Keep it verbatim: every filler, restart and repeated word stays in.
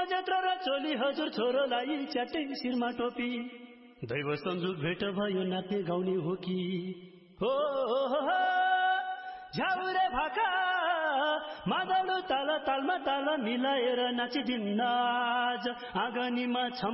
मजेत्र र चोली हजुर छोरोलाई च्याटै शिरमा टोपी दैव संजुक भेट भयो नाच्ने गाउने हो कि हो झ्याउरे भाका मादल ताल तालमा ताल मिलाएर नाचिदिन्न आज आँगनीमा